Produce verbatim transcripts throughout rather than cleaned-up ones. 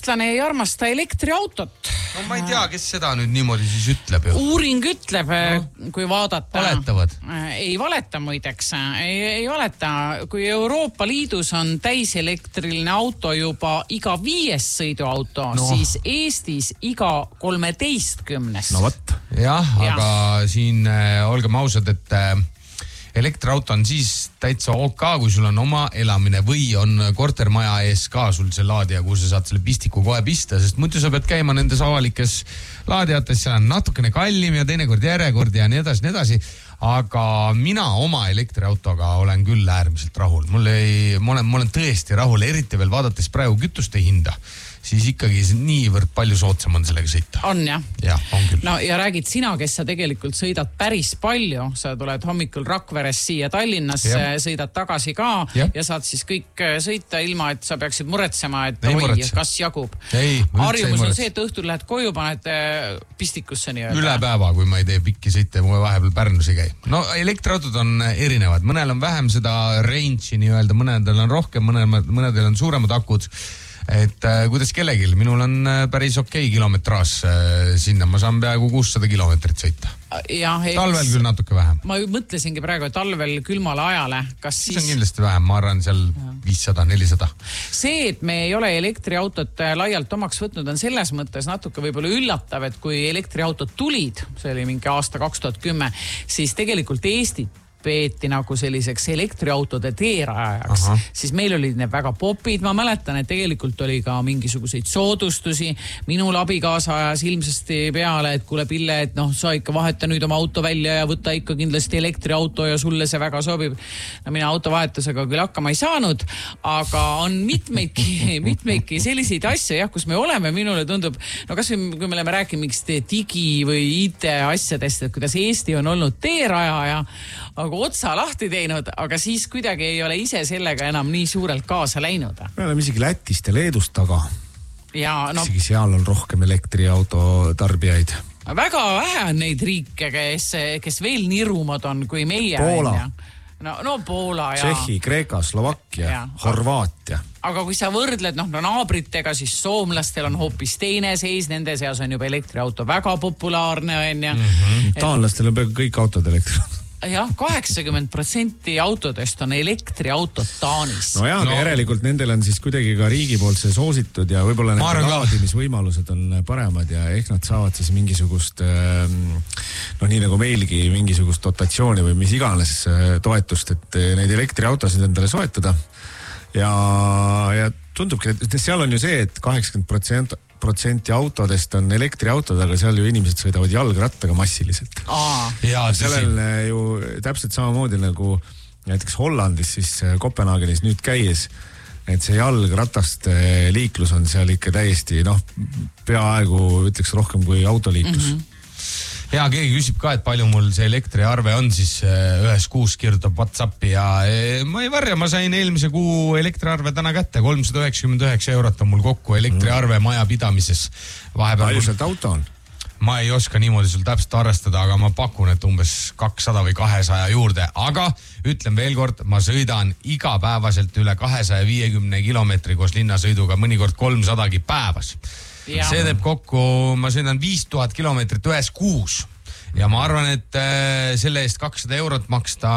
eestlane ei armasta elektriautot. No ma ei tea, kes seda nüüd niimoodi siis ütleb ju. Uuring ütleb, no, kui vaadata. Valetavad. Ei valeta muideks. Ei, ei valeta. Kui Euroopa Liidus on täiselektriline auto juba iga viies sõiduauto, no. siis Eestis iga kolmeteistkümnes. No võt. Jah, ja. aga siin äh, olgem ausad, et äh, elektriauto on siis täitsa OK, kui sul on oma elamine või on kortermaja ees ka sul see laadija, kus sa saad selle pistiku kohe pista, sest muidu sa pead käima nendes avalikes laadijates, seal on natukene kallim ja teinekord järjekord ja nii edasi, nii edasi. Aga mina oma elektriautoga olen küll äärmiselt rahul. Mul ei, ma olen, ma olen tõesti rahul, eriti veel vaadates praegu kütuste hinda. Siis ikkagi niivõrd palju soodsam on sellega sõita. On jah? Jah, on küll. No ja räägid sina, kes sa tegelikult sõidad päris palju. Sa tuled hommikul Rakveres siia Tallinnasse, ja. sõidad tagasi ka ja. ja saad siis kõik sõita ilma, et sa peaksid muretsema, et oi, muretse. kas jagub. Ei, Harjumus on see, et õhtul lähed koju, paned pistikusse nii öelda. Üle päeva, kui ma ei tee pikki sõite ja ma vahepeal Pärnus ei käi. No elektriautod on erinevad. Mõnel on vähem seda range'i nii öelda, mõnedel on rohkem, mõnedel on suuremad akud. Et äh, kuidas kellegil, minul on äh, päris okei kilometraas äh, sinna, ma saan peaaegu kuussada kilomeetrit sõita. Ja, talvel küll natuke vähem. Ma mõtlesingi praegu, et talvel külmale ajale, kas siis... See on kindlasti vähem, ma arvan seal viissada nelisada. See, et me ei ole elektriautot laialt omaks võtnud, on selles mõttes natuke võib-olla üllatav, et kui elektriautot tulid, see oli mingi aasta kaks tuhat kümme, siis tegelikult Eestit peeti nagu selliseks elektriautode teerajaks, siis meil olid need väga popid, ma mäletan, et tegelikult oli ka mingisuguseid soodustusi, minul abikaasa ajas ilmsesti peale, et kuule Pille, et noh, sa ikka vaheta nüüd oma auto välja ja võta ikka kindlasti elektriauto ja sulle see väga sobib. No mina autovahetusega küll hakkama ei saanud, aga on mitmeidki, mitmeidki selliseid asju, jah, kus me oleme, minule tundub, no kas või, kui me oleme rääkinud mingist digi või I T asjadest, et kuidas Eesti on olnud teeraja, aga otsa lahti teinud, aga siis kuidagi ei ole ise sellega enam nii suurelt kaasa läinud. Me oleme isegi Lätist ja Leedust taga. Ja, no, isegi seal on rohkem elektriauto tarbijaid. Väga vähe on neid riike, kes, kes veel nirumad on kui meie. Poola. No, no Poola ja... Tšehhi, Kreeka, Slovakkia, ja. Horvaatia. Aga kui sa võrdled noh, no naabritega, siis soomlastel on hoopis teine seis, nende seas on juba elektriauto väga populaarne. On, ja. Mm-hmm. Taanlastel on peaaegu kõik autod elektriauto. Jah, kaheksakümmend protsenti autodest on elektriautod Taanis. No jah, aga no. järelikult nendel on siis kuidagi ka riigi poolt see soositud ja võib-olla nende laadimisvõimalused on paremad ja ehk nad saavad siis mingisugust, noh nii nagu meilgi mingisugust dotatsiooni või mis iganes toetust, et neid elektriautosid endale soetada. Ja, ja tundubki, et seal on ju see, et kaheksakümmend protsenti protsenti autodest on elektriautod, aga seal ju inimesed sõidavad jalgrattaga massiliselt. Aa, ja sellel ju täpselt samamoodi nagu näiteks Hollandis siis Kopenhaagenis nüüd käies, et see jalgratast liiklus on seal ikka täiesti, noh, peaaegu ütleks rohkem kui autoliiklus. Mm-hmm. Ja keegi küsib ka, et palju mul see elektriarve on, siis ühes kuus kirjutab WhatsAppi ja ma ei varja, ma sain eelmise kuu elektriarve täna kätte, kolmsada üheksakümmend üheksa eurot on mul kokku elektriarve maja pidamises. Palju sealt auto on? Ma ei oska niimoodi sul täpselt arvestada, aga ma pakun, et umbes kakssada või kahesaja juurde, aga ütlen veel kord, ma sõidan igapäevaselt üle kahesaja viiekümne kilomeetri koos linnasõiduga, mõnikord kolmsadagi päevas. Ja. See teeb kokku, ma sõidan viis tuhat kilomeetrit ühes kuus ja ma arvan, et selle eest kakssada eurot maksta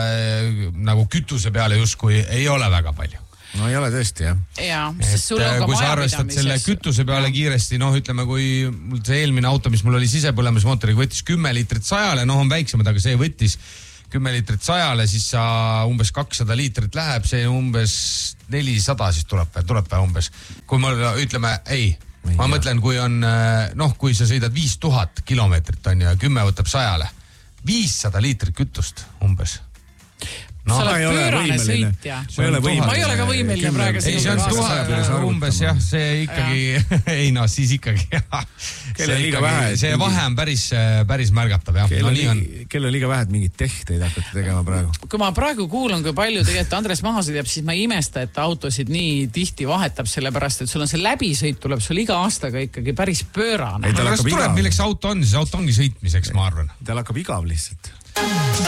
nagu kütuse peale justkui ei ole väga palju. No ei ole tõesti, jah. Ja, et, kui sa arvestad selle kütuse peale kiiresti, noh ütleme, kui mul see eelmine auto, mis mul oli sisepõlemismootoriga, võttis kümme liitrit sajale, noh on väiksemad, aga see võttis kümme liitrit sajale, siis sa umbes kakssada liitrit läheb, see umbes nelisada siis tuleb, tuleb umbes. Kui ma ütleme, ei, ma mõtlen, kui on, noh, kui sa sõidad viis tuhat kilomeetrit on ja kümme võtab sajale, viissada liitrit kütust umbes. No, sa oled pöörane sõitja. Ma ei ole ka võimeline praegu. Ei, see on tuhat umbes, jah, see ikkagi, ei no, siis ikkagi, jah. See vahe on päris, päris märgatav, jah. No, kell on liiga vähe, et mingid tehteid hakata tegema praegu. Kui ma praegu kuulan, kui palju tegelikult Andres maha sõidab, siis ma ei imesta, et autosid nii tihti vahetab, sellepärast, et sul on see läbisõit, tuleb sul iga aastaga ikkagi päris pöörane. Milleks auto on, siis auto ongi sõitmiseks, ma arvan. Tal hakkab igav lihtsalt.